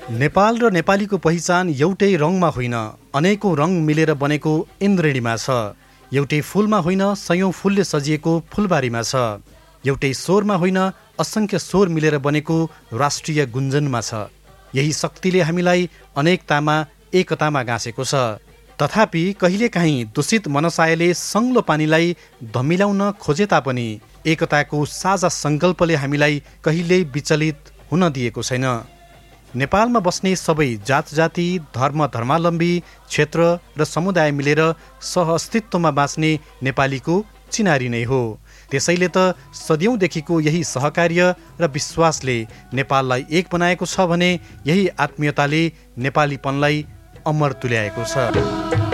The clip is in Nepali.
नेपाल र नेपालीको पहिचान एउटै रङमा होइन, अनेकौं रङ मिलेर बनेको इन्द्रेणीमा छ। एउटै फूलमा होइन, सयौं फूलले सजिएको फूलबारीमा छ। एउटै स्वरमा होइन, असंख्य स्वर मिलेर बनेको राष्ट्रिय गुन्जनमा छ। यही शक्तिले हामीलाई अनेकतामा एकतामा गाँसेको छ। तथापि कहिलेकाहीँ दूषित मनसायले सङ्लो पानीलाई धमिल्याउन खोजे तापनि एकताको साझा सङ्कल्पले हामीलाई कहिल्यै विचलित हुन दिएको छैन। नेपालमा बस्ने सबै जात जाति, धर्म धर्मावलम्बी, क्षेत्र र समुदाय मिलेर सहअस्तित्वमा बाँच्ने नेपालीको चिनारी नै हो। त्यसैले त सदियौँदेखिको यही सहकार्य र विश्वासले नेपाललाई एक बनाएको छ भने यही आत्मीयताले नेपालीपनलाई अमर तुल्याएको छ।